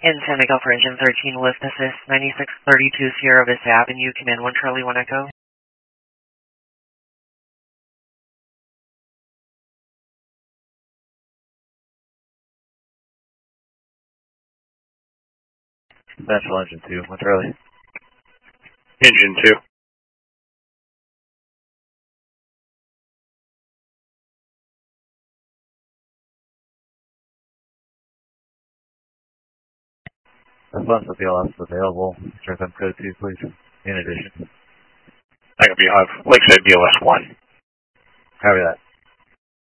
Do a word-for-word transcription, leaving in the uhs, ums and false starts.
In San Miguel for engine thirteen, lift assist, ninety-six thirty-two Sierra Vista Avenue, command one Charlie, one Echo. Central engine two, one Charlie. Engine two. The funds of B L S available. Strength code two, please. In addition. I could be on Lakeside B L S one. Copy that.